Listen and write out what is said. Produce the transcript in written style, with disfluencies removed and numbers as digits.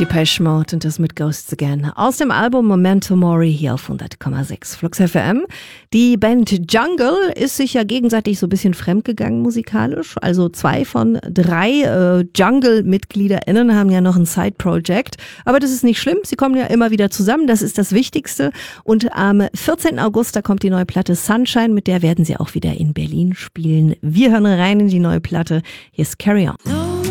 Depeche Mode und das mit Ghosts Again. Aus dem Album Memento Mori hier auf 100,6 Flux FM. Die Band Jungle ist sich ja gegenseitig so ein bisschen fremdgegangen musikalisch. Also 2 von 3 Jungle-MitgliederInnen haben ja noch ein Side-Project. Aber das ist nicht schlimm, sie kommen ja immer wieder zusammen, das ist das Wichtigste. Und am 14. August, da kommt die neue Platte Sunshine, mit der werden sie auch wieder in Berlin spielen. Wir hören rein in die neue Platte. Hier ist Carry On.